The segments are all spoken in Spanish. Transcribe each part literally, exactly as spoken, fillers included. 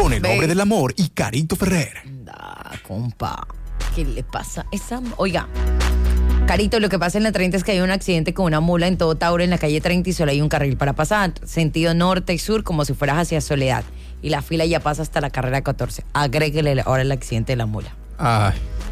con el hombre del amor y Carito Ferrer. Da, compa, ¿qué le pasa a esa? Oiga, Carito, lo que pasa en la treinta es que hay un accidente con una mula en todo Tauro en la calle treinta y solo hay un carril para pasar, sentido norte y sur, como si fueras hacia Soledad. Y la fila ya pasa hasta la carrera catorce. Agréguele ahora el accidente de la mula. Ay.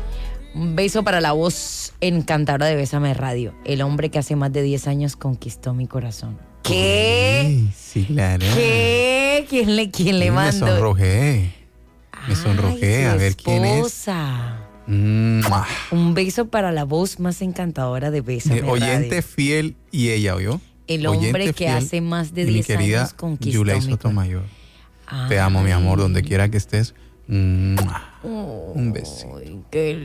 Un beso para la voz encantadora de Bésame Radio. El hombre que hace más de diez años conquistó mi corazón. ¿Qué? Uy, sí, claro. ¿Qué? ¿Quién le, quién le Sí, mandó? Me sonrojé. Me sonrojé. Ay, A ver su quién es. esposa. Mua. Un beso para la voz más encantadora de Bésame Eh, oyente Radio. fiel y ella, ¿oyó? El Oyente hombre que fiel hace más de y mi diez querida años conquistó Yulei mi Sotomayor. corazón. Te amo, mi amor, donde Ay. quiera que estés. Mua. Un besito. Ay, qué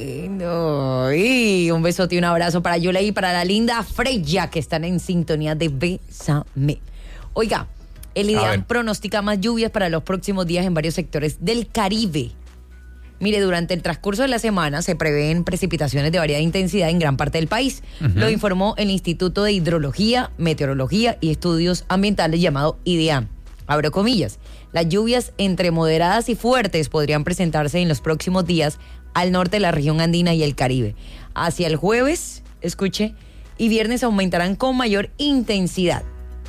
lindo. Y un besote y un abrazo para Yulei y para la linda Freya, que están en sintonía de Bésame. Oiga, el A IDEAM ver. pronostica más lluvias para los próximos días en varios sectores del Caribe. Mire, durante el transcurso de la semana se prevén precipitaciones de variada intensidad en gran parte del país. Uh-huh. Lo informó el Instituto de Hidrología, Meteorología y Estudios Ambientales llamado IDEAM. Abro comillas. Las lluvias entre moderadas y fuertes podrían presentarse en los próximos días al norte de la región andina y el Caribe. Hacia el jueves, escuche, y viernes aumentarán con mayor intensidad.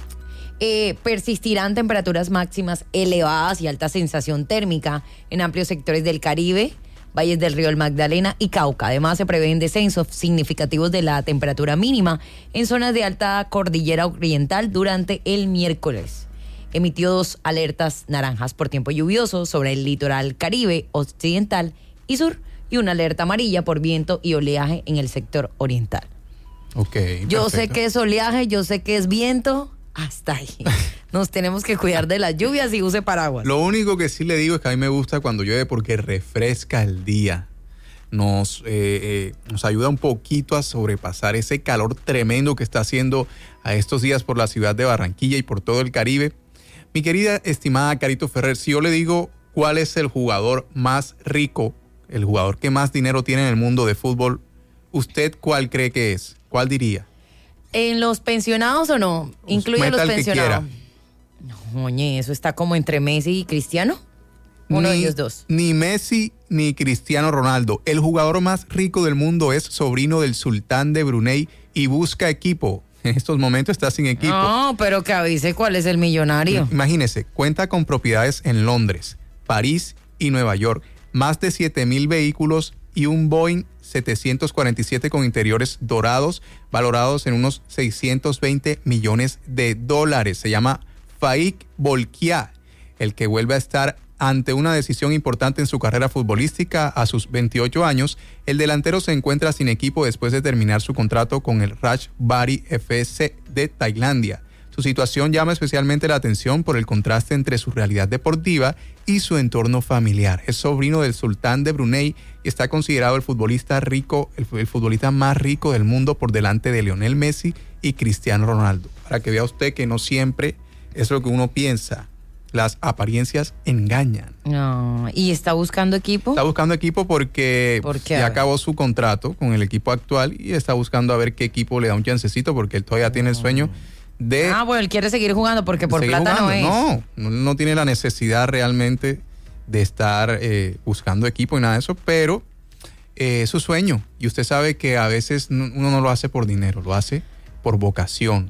Eh, persistirán temperaturas máximas elevadas y alta sensación térmica en amplios sectores del Caribe, valles del río el Magdalena y Cauca. Además, se prevén descensos significativos de la temperatura mínima en zonas de alta cordillera oriental durante el miércoles. Emitió dos alertas naranjas por tiempo lluvioso sobre el litoral Caribe occidental y sur y una alerta amarilla por viento y oleaje en el sector oriental. Ok, yo perfecto. sé que es oleaje, yo sé que es viento, hasta ahí. Nos tenemos que cuidar de las lluvias y use paraguas. Lo único que sí le digo es que a mí me gusta cuando llueve porque refresca el día. Nos, eh, eh, nos ayuda un poquito a sobrepasar ese calor tremendo que está haciendo a estos días por la ciudad de Barranquilla y por todo el Caribe. Mi querida, estimada Carito Ferrer, si yo le digo cuál es el jugador más rico, el jugador que más dinero tiene en el mundo de fútbol, ¿usted cuál cree que es? ¿Cuál diría? ¿En los pensionados o no? ¿Incluye Meta los el que pensionados? quiera. No, oye, ¿eso está como entre Messi y Cristiano? Uno de Ni, ellos dos. ni Messi ni Cristiano Ronaldo. El jugador más rico del mundo es sobrino del sultán de Brunei y busca equipo. En estos momentos está sin equipo. No, pero que avise cuál es el millonario. Imagínese, cuenta con propiedades en Londres, París y Nueva York, más de siete mil vehículos y un Boeing setecientos cuarenta y siete con interiores dorados, valorados en unos seiscientos veinte millones de dólares. Se llama Faik Bolkiah, el que vuelve a estar ante una decisión importante en su carrera futbolística a sus veintiocho años. El delantero se encuentra sin equipo después de terminar su contrato con el Rajbari F C de Tailandia. Su situación llama especialmente la atención por el contraste entre su realidad deportiva y su entorno familiar. Es sobrino del sultán de Brunei y está considerado el futbolista rico, el, el futbolista más rico del mundo por delante de Lionel Messi y Cristiano Ronaldo. Para que vea usted que no siempre es lo que uno piensa. Las apariencias engañan. No, ¿y está buscando equipo? Está buscando equipo porque ¿Por qué? ya acabó su contrato con el equipo actual y está buscando a ver qué equipo le da un chancecito porque él todavía tiene el sueño de Ah, bueno, él quiere seguir jugando porque por seguir plata jugando. no es. No, no, no tiene la necesidad realmente de estar eh, buscando equipo y nada de eso, pero eh, es su sueño. Y usted sabe que a veces no, uno no lo hace por dinero, lo hace por vocación,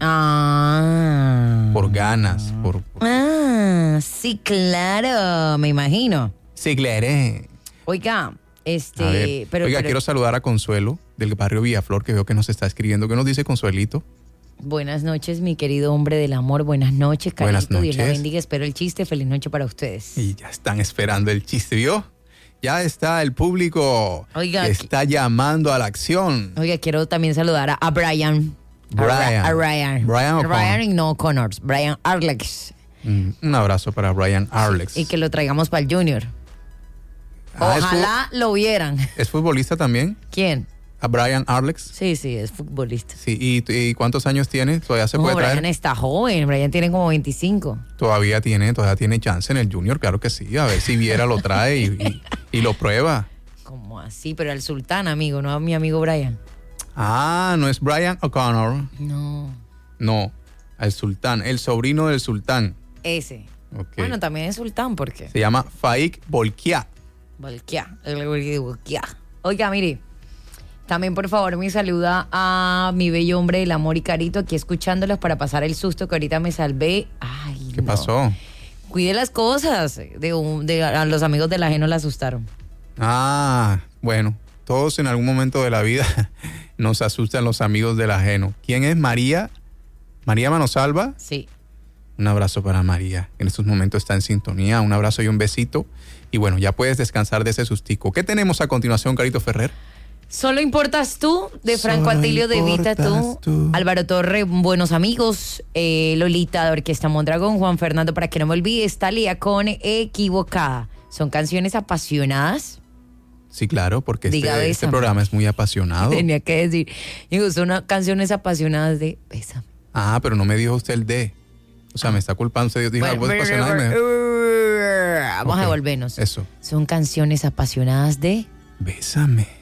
Ah. por ganas, por... por... Ah, sí, claro, me imagino. Sí, claro. Oiga, este, A ver, pero, oiga, pero- quiero saludar a Consuelo del barrio Villaflor, que veo que nos está escribiendo. ¿Qué nos dice Consuelito? buenas noches, mi querido hombre del amor. Buenas noches, Carito. Buenas Dios la noches. bendiga. Espero el chiste. Feliz noche para ustedes. Y ya están esperando el chiste, ¿vio? Ya está el público Oiga, que está llamando a la acción. Oiga, quiero también saludar a, a Brian. A Ra- Brian. A Ryan. Brian O'Connor. Brian y no Connors. Brian Arlex. Mm, un abrazo para Brian Arlex. Y que lo traigamos para el Junior. Ah, ¿es Ojalá lo vieran. ¿Es futbolista también? ¿Quién? ¿A Brian Arlex? Sí, sí, es futbolista. Sí. ¿Y, y cuántos años tiene? ¿Todavía se No, puede traer? Brian está joven. Brian tiene como veinticinco. Todavía tiene, todavía tiene chance en el Junior, claro que sí. A ver si Viera lo trae y, y- y lo prueba. ¿Cómo así? Pero al sultán, amigo, no a mi amigo Brian. Ah, no es Brian O'Connor. No, No, al sultán, el sobrino del sultán. ese. Okay. Bueno, también es sultán, ¿por qué? Se llama Faik Bolkiah. Bolkiah, el Bolkiah. Oiga, mire, también por favor me saluda a mi bello hombre del amor y carito, aquí escuchándolos para pasar el susto que ahorita me salvé. Ay, ¿Qué no. pasó? Cuide las cosas. De, un- de a los amigos del ajeno la asustaron. Ah, bueno, todos en algún momento de la vida nos asustan los amigos del ajeno. ¿Quién es María? María Manosalva. Sí. Un abrazo para María, que en estos momentos está en sintonía. Un abrazo y un besito. Y bueno, ya puedes descansar de ese sustico. ¿Qué tenemos a continuación, Carito Ferrer? Solo importas tú, de Franco Solo Atilio de Vita tú, importas tú. Álvaro Torre, Buenos Amigos, eh, Lolita de Orquesta Mondragón, Juan Fernando, para que no me olvides, Talía con Equivocada. Son canciones apasionadas. Sí, claro, porque Diga, este, este bésame. programa es muy apasionado. Tenía que decir, digo, son una- canciones apasionadas de Bésame. Ah, pero no me dijo usted el D. O sea, me está culpando usted. Dijo algo Bueno, apasionado. y me- Vamos Ok, a devolvernos. Eso. Son canciones apasionadas de Bésame.